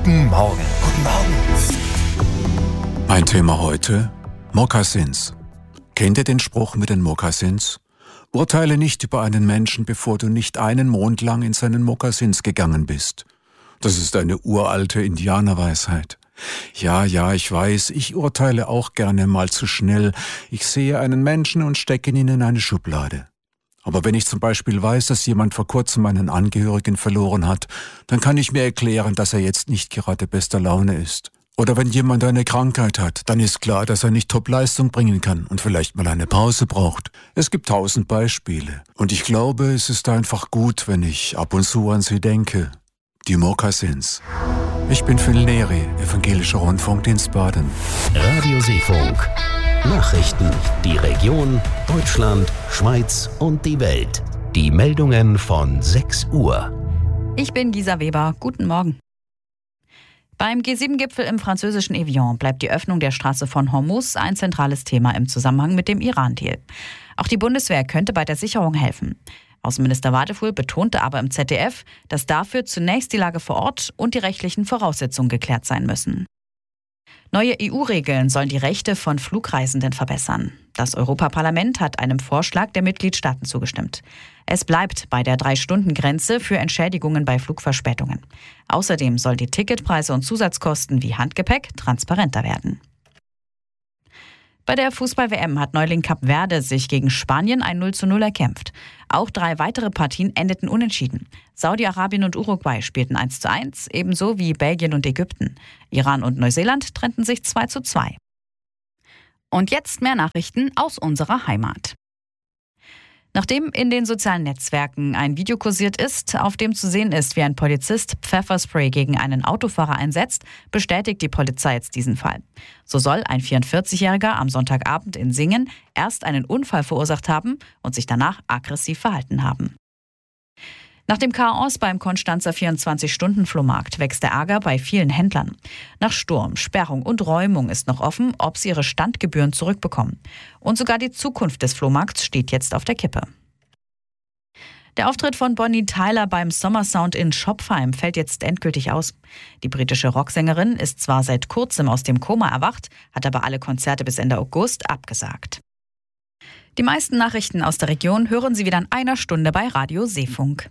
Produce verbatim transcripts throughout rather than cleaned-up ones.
Guten Morgen. Guten Morgen. Mein Thema heute: Mokassins. Kennt ihr den Spruch mit den Mokassins? Urteile nicht über einen Menschen, bevor du nicht einen Mond lang in seinen Mokassins gegangen bist. Das ist eine uralte Indianerweisheit. Ja, ja, ich weiß, ich urteile auch gerne mal zu schnell. Ich sehe einen Menschen und stecke ihn in eine Schublade. Aber wenn ich zum Beispiel weiß, dass jemand vor kurzem einen Angehörigen verloren hat, dann kann ich mir erklären, dass er jetzt nicht gerade bester Laune ist. Oder wenn jemand eine Krankheit hat, dann ist klar, dass er nicht Top-Leistung bringen kann und vielleicht mal eine Pause braucht. Es gibt tausend Beispiele. Und ich glaube, es ist einfach gut, wenn ich ab und zu an sie denke. Die Mokassins. Ich bin Phil Neri, Evangelischer Rundfunkdienst Baden. Radio Seefunk. Nachrichten, die Region, Deutschland, Schweiz und die Welt. Die Meldungen von sechs Uhr. Ich bin Gisa Weber. Guten Morgen. Beim G sieben Gipfel im französischen Evian bleibt die Öffnung der Straße von Hormuz ein zentrales Thema im Zusammenhang mit dem Iran-Deal. Auch die Bundeswehr könnte bei der Sicherung helfen. Außenminister Wadefuhl betonte aber im Z D F, dass dafür zunächst die Lage vor Ort und die rechtlichen Voraussetzungen geklärt sein müssen. Neue E U-Regeln sollen die Rechte von Flugreisenden verbessern. Das Europaparlament hat einem Vorschlag der Mitgliedstaaten zugestimmt. Es bleibt bei der Drei-Stunden-Grenze für Entschädigungen bei Flugverspätungen. Außerdem sollen die Ticketpreise und Zusatzkosten wie Handgepäck transparenter werden. Bei der Fußball-W M hat Neuling Kap Verde sich gegen Spanien ein null zu null erkämpft. Auch drei weitere Partien endeten unentschieden. Saudi-Arabien und Uruguay spielten eins zu eins, ebenso wie Belgien und Ägypten. Iran und Neuseeland trennten sich zwei zu zwei. Und jetzt mehr Nachrichten aus unserer Heimat. Nachdem in den sozialen Netzwerken ein Video kursiert ist, auf dem zu sehen ist, wie ein Polizist Pfefferspray gegen einen Autofahrer einsetzt, bestätigt die Polizei jetzt diesen Fall. So soll ein vierundvierzigjähriger am Sonntagabend in Singen erst einen Unfall verursacht haben und sich danach aggressiv verhalten haben. Nach dem Chaos beim Konstanzer vierundzwanzig-Stunden-Flohmarkt wächst der Ärger bei vielen Händlern. Nach Sturm, Sperrung und Räumung ist noch offen, ob sie ihre Standgebühren zurückbekommen. Und sogar die Zukunft des Flohmarkts steht jetzt auf der Kippe. Der Auftritt von Bonnie Tyler beim Sommersound in Schopfheim fällt jetzt endgültig aus. Die britische Rocksängerin ist zwar seit kurzem aus dem Koma erwacht, hat aber alle Konzerte bis Ende August abgesagt. Die meisten Nachrichten aus der Region hören Sie wieder in einer Stunde bei Radio Seefunk.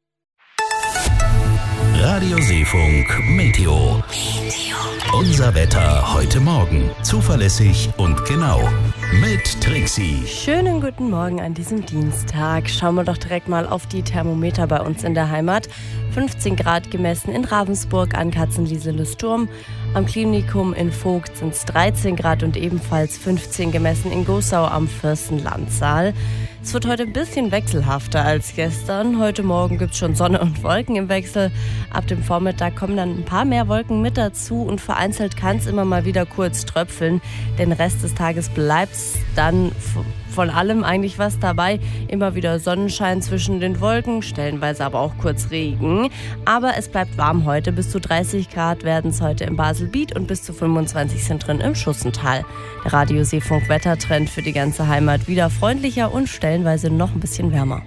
Radio Seefunk Meteo. Unser Wetter heute Morgen. Zuverlässig und genau. Mit Trixie. Schönen guten Morgen an diesem Dienstag. Schauen wir doch direkt mal auf die Thermometer bei uns in der Heimat. fünfzehn Grad gemessen in Ravensburg an Katzenliese-Lüsturm. Am Klinikum in Vogt sind es dreizehn Grad und ebenfalls fünfzehn gemessen in Gossau am Fürstenlandsaal. Es wird heute ein bisschen wechselhafter als gestern. Heute Morgen gibt es schon Sonne und Wolken im Wechsel. Ab dem Vormittag kommen dann ein paar mehr Wolken mit dazu und vereinzelt kann es immer mal wieder kurz tröpfeln. Den Rest des Tages bleibt es dann von allem eigentlich was dabei. Immer wieder Sonnenschein zwischen den Wolken, stellenweise aber auch kurz Regen. Aber es bleibt warm heute. Bis zu dreißig Grad werden es heute im Baselbiet und bis zu fünfundzwanzig sind drin im Schussental. Der Radio Seefunk Wettertrend für die ganze Heimat wieder freundlicher und stellenweise noch ein bisschen wärmer.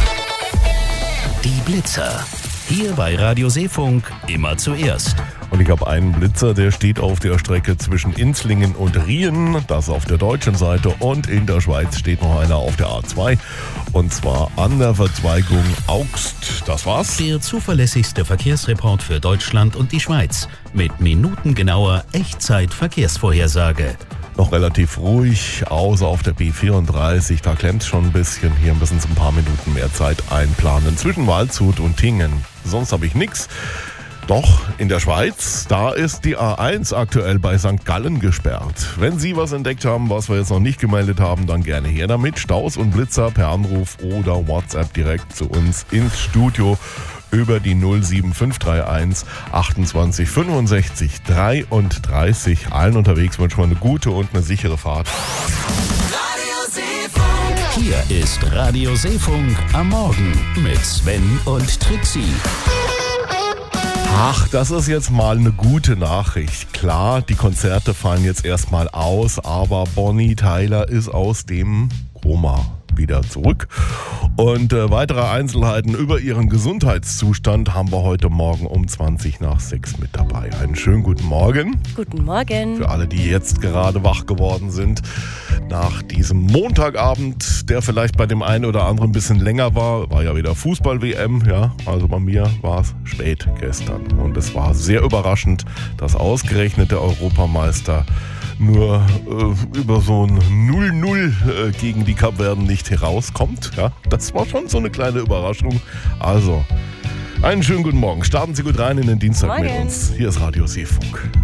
Die Blitzer. Hier bei Radio Seefunk immer zuerst. Und ich habe einen Blitzer, der steht auf der Strecke zwischen Inzlingen und Rien, das auf der deutschen Seite, und in der Schweiz steht noch einer auf der A zwei, und zwar an der Verzweigung Augst. Das war's. Der zuverlässigste Verkehrsreport für Deutschland und die Schweiz mit minutengenauer Echtzeit-Verkehrsvorhersage. Noch relativ ruhig, außer auf der B vierunddreißig, da klemmt es schon ein bisschen. Hier müssen Sie ein paar Minuten mehr Zeit einplanen zwischen Waldshut und Tingen. Sonst habe ich nichts. Doch in der Schweiz, da ist die A eins aktuell bei Sankt Gallen gesperrt. Wenn Sie was entdeckt haben, was wir jetzt noch nicht gemeldet haben, dann gerne her damit. Staus und Blitzer per Anruf oder WhatsApp direkt zu uns ins Studio über die null sieben fünf drei eins achtundzwanzig fünfundsechzig dreiunddreißig. Allen unterwegs wünschen wir eine gute und eine sichere Fahrt. Hier ist Radio Seefunk am Morgen mit Sven und Trixie. Ach, das ist jetzt mal eine gute Nachricht. Klar, die Konzerte fallen jetzt erstmal aus, aber Bonnie Tyler ist aus dem Koma wieder zurück. Und äh, weitere Einzelheiten über ihren Gesundheitszustand haben wir heute Morgen um zwanzig nach sechs mit dabei. Einen schönen guten Morgen. Guten Morgen. Für alle, die jetzt gerade wach geworden sind, nach diesem Montagabend, der vielleicht bei dem einen oder anderen ein bisschen länger war, war ja wieder Fußball-W M, ja, also bei mir war es spät gestern. Und es war sehr überraschend, dass ausgerechnet der Europameister nur äh, über so ein null null äh, gegen die Kapverden nicht herauskommt. Ja, das war schon so eine kleine Überraschung. Also, einen schönen guten Morgen. Starten Sie gut rein in den Dienstag Morgen. mit uns. Hier ist Radio Seefunk.